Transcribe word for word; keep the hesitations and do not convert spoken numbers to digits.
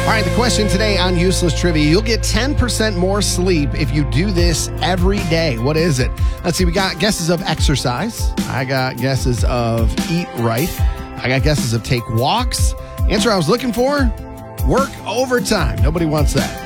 All right, the question today on Useless Trivia. You'll get ten percent more sleep if you do this every day. What is it? Let's see. We got guesses of exercise. I got guesses of eat right. I got guesses of take walks. Answer I was looking for, work overtime. Nobody wants that.